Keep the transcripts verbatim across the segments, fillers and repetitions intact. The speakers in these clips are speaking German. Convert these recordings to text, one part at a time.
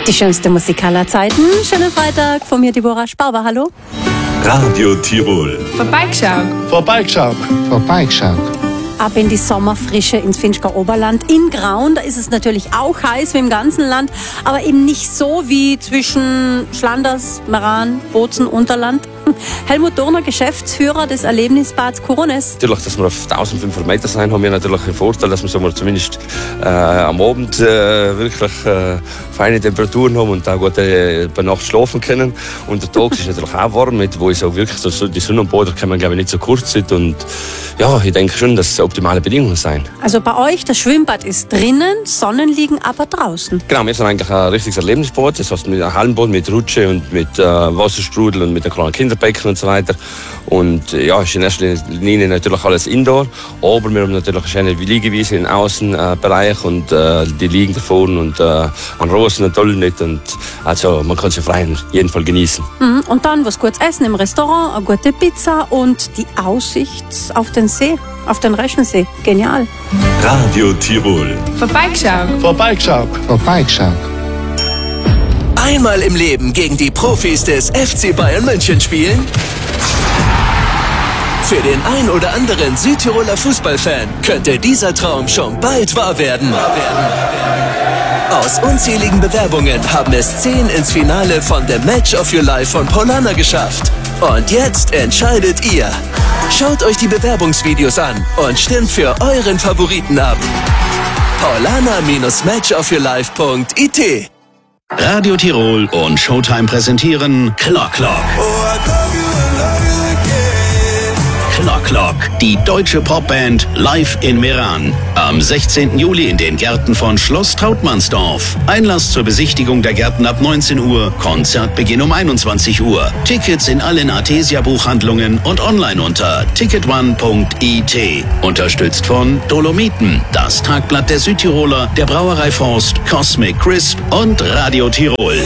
Die schönste Musik aller Zeiten. Schönen Freitag von mir, Deborah Sparber. Hallo. Radio Tirol. Vorbeigeschaut. Vorbeigeschaut. Vorbeigeschaut. Ab in die Sommerfrische ins Finchgau Oberland. In Graun, da ist es natürlich auch heiß wie im ganzen Land, aber eben nicht so wie zwischen Schlanders, Meran, Bozen, Unterland. Helmut Dorner, Geschäftsführer des Erlebnisbads Korones. Natürlich, dass wir auf eintausendfünfhundert Meter sein, haben wir natürlich einen Vorteil, dass wir so zumindest äh, am Abend äh, wirklich äh, feine Temperaturen haben und auch gut äh, bei Nacht schlafen können. Und der Tag ist natürlich auch warm, mit, wo es auch wirklich so, die Sonne am Boden kann man, glaube ich, nicht so kurz sind. Und ja, ich denke schon, dass es optimale Bedingungen sein. Also bei euch, das Schwimmbad ist drinnen, Sonnen liegen aber draußen. Genau, wir sind eigentlich ein richtiges Erlebnisbad, das heißt mit einem Hallenbad, mit Rutsche und mit äh, Wasserstrudel und mit einem kleinen Kinderbecken und so weiter. Und äh, ja, ist in erster Linie natürlich alles Indoor, aber wir haben natürlich eine schöne Liegewiese im Außenbereich äh, und äh, die liegen da vorne und äh, an Rosen und Tollen nicht. Und also man kann sie frei auf jeden Fall genießen. Mhm. Und dann was Gutes essen im Restaurant, eine gute Pizza und die Aussicht auf den See, auf den Reschensee. Genial. Radio Tirol. Vorbeigeschaut. Vorbeigeschaut. Vorbeigeschaut. Einmal im Leben gegen die Profis des F C Bayern München spielen? Für den ein oder anderen Südtiroler Fußballfan könnte dieser Traum schon bald wahr werden. Aus unzähligen Bewerbungen haben es zehn ins Finale von The Match of Your Life von Paulaner geschafft. Und jetzt entscheidet ihr. Schaut euch die Bewerbungsvideos an und stimmt für euren Favoriten ab. paulaner Bindestrich match of your life punkt i t. Radio Tirol und Showtime präsentieren Clock Clock. Clock Clock, die deutsche Popband live in Meran. Am sechzehnten Juli in den Gärten von Schloss Trautmannsdorf. Einlass zur Besichtigung der Gärten ab neunzehn Uhr, Konzertbeginn um einundzwanzig Uhr. Tickets in allen Artesia-Buchhandlungen und online unter ticket one punkt i t. Unterstützt von Dolomiten, das Tagblatt der Südtiroler, der Brauerei Forst, Cosmic Crisp und Radio Tirol.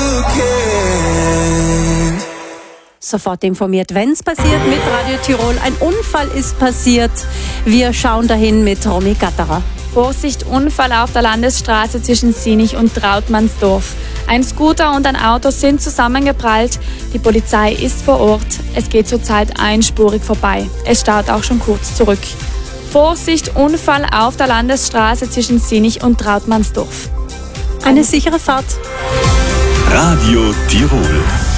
Sofort informiert, wenn es passiert mit Radio Tirol. Ein Unfall ist passiert. Wir schauen dahin mit Romy Gatterer. Vorsicht, Unfall auf der Landesstraße zwischen Sinich und Trautmannsdorf. Ein Scooter und ein Auto sind zusammengeprallt. Die Polizei ist vor Ort. Es geht zurzeit einspurig vorbei. Es staut auch schon kurz zurück. Vorsicht, Unfall auf der Landesstraße zwischen Sinich und Trautmannsdorf. Eine sichere Fahrt. Radio Tirol.